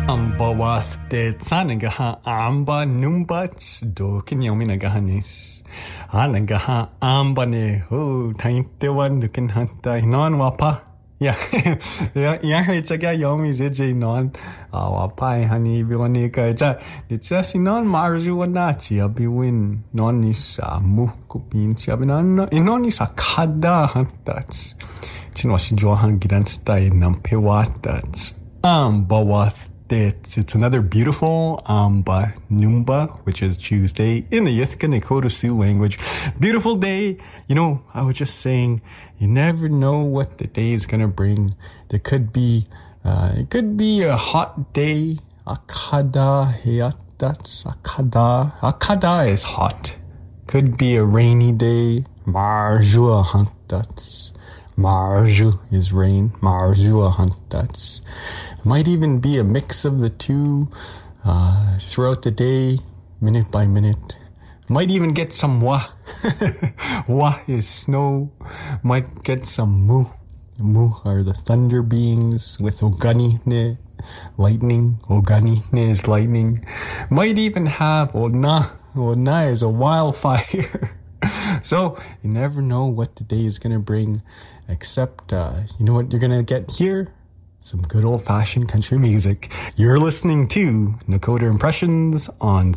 Bawath de Sanagaha Amba Numbats do Kinyominagahanis. Anagaha Ambane, oh, Tainte one, you can hunt non wapa. Yeah, it's a guy yomi zj non. Wapai, honey, Biwanika. It's just non Marzuanachi, a biwin, nonis, Mukupin, Chabinan, inonis a kada huntats. Chinosi Johan Gidanstai Nampewat, Bawath. It's another beautiful Amba Numba, which is Tuesday in the Yithka Nakota Sioux language. Beautiful day. You know, I was just saying, you never know what the day is going to bring. There could be, it could be a hot day. Akada heatats. Akada is hot. Could be a rainy day. Marjua hantats. Marju is rain. Marjua hantats. Might even be a mix of the two throughout the day, minute by minute. Might even get some wa. Wa is snow. Might get some mu. Mu are the thunder beings with ogani ne, lightning. Ogani ne is lightning. Might even have ona. Ona is a wildfire. So you never know what the day is going to bring, except you know what you're going to get here? Some good old-fashioned country music. You're listening to Nakota Impressions on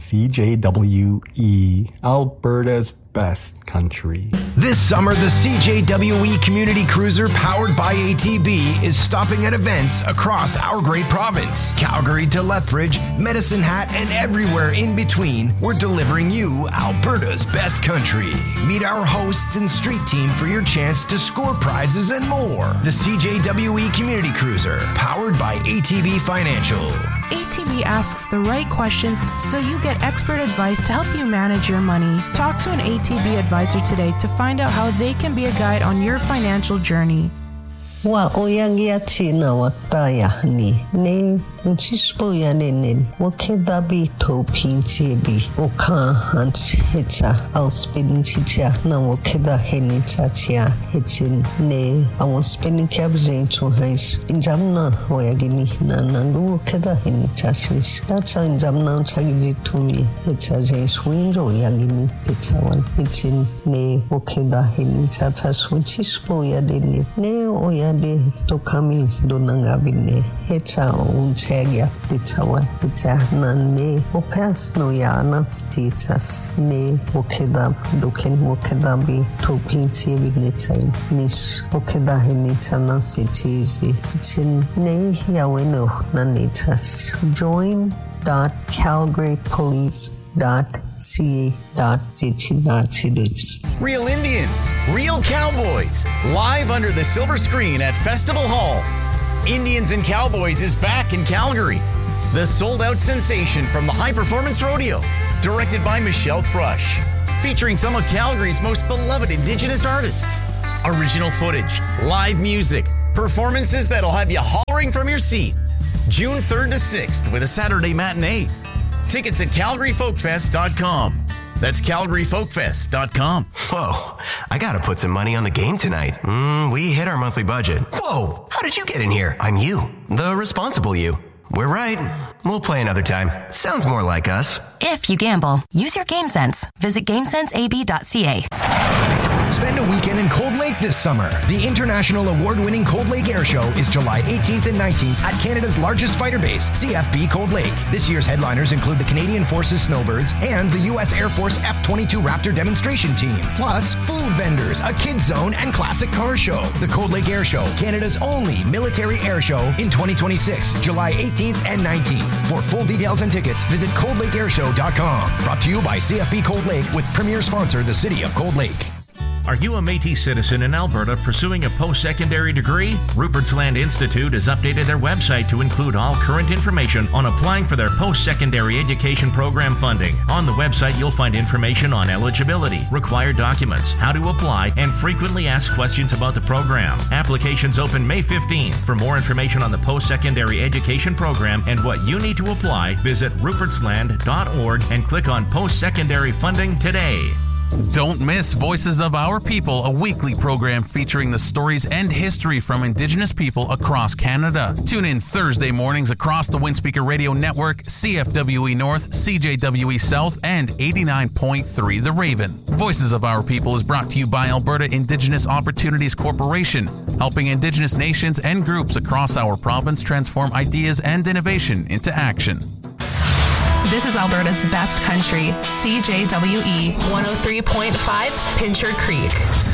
CJWE, Alberta's best country. This summer, the CJWE Community Cruiser powered by ATB is stopping at events across our great province. Calgary to Lethbridge, Medicine Hat, and everywhere in between, we're delivering you Alberta's best country. Meet our hosts and street team for your chance to score prizes and more. The CJWE Community Cruiser, powered by ATB Financial. ATB asks the right questions so you get expert advice to help you manage your money. Talk to an ATB advisor today to find out how they can be a guide on your financial journey. Wa oyangia china wataya ni ne nchispo ya nenen wakedabi to pinchebi oka hans hecha spinning chicha na wakeda henita chia hechin ne awon spinning cabzin to hais injamna oyagini na nangu wakeda henita sis dacha injamna chagiji tumi hecha jens window yagini hecha wan hechin ne wakeda henita chas nchispo ya deni ne oya de tokami donangabine hecha unchegia tichawan hecha nane opas no ya nastichas ne okeda doken okedabi topinchi vignechain nish okeda henicha nasitizi chin ne yaweno nanichas join.calgarypolice.ca.gh. Real Indians, real cowboys, live under the silver screen at Festival Hall. Indians and Cowboys is back in Calgary. The sold-out sensation from the High Performance Rodeo, directed by Michelle Thrush, featuring some of Calgary's most beloved Indigenous artists. Original footage, live music, performances that'll have you hollering from your seat. June 3rd to 6th with a Saturday matinee. Tickets at CalgaryFolkFest.com. That's CalgaryFolkFest.com. Whoa, I gotta put some money on the game tonight. We hit our monthly budget. Whoa, how did you get in here? I'm you, the responsible you. We're right. We'll play another time. Sounds more like us. If you gamble, use your GameSense. Visit GameSenseAB.ca. Spend a weekend in Cold Lake this summer. The international award-winning Cold Lake Air Show is July 18th and 19th at Canada's largest fighter base, CFB Cold Lake. This year's headliners include the Canadian Forces Snowbirds and the U.S. Air Force F-22 Raptor demonstration team. Plus, food vendors, a kids zone, and classic car show. The Cold Lake Air Show, Canada's only military air show in 2026, July 18th and 19th. For full details and tickets, visit coldlakeairshow.com. Brought to you by CFB Cold Lake with premier sponsor, the City of Cold Lake. Are you a Métis citizen in Alberta pursuing a post-secondary degree? Rupert's Land Institute has updated their website to include all current information on applying for their post-secondary education program funding. On the website, you'll find information on eligibility, required documents, how to apply, and frequently asked questions about the program. Applications open May 15th. For more information on the post-secondary education program and what you need to apply, visit rupertsland.org and click on post-secondary funding today. Don't miss Voices of Our People, a weekly program featuring the stories and history from Indigenous people across Canada. Tune in Thursday mornings across the Windspeaker Radio Network, CFWE North, CJWE South, and 89.3 The Raven. Voices of Our People is brought to you by Alberta Indigenous Opportunities Corporation, helping Indigenous nations and groups across our province transform ideas and innovation into action. This is Alberta's best country, CJWE 103.5 Pincher Creek.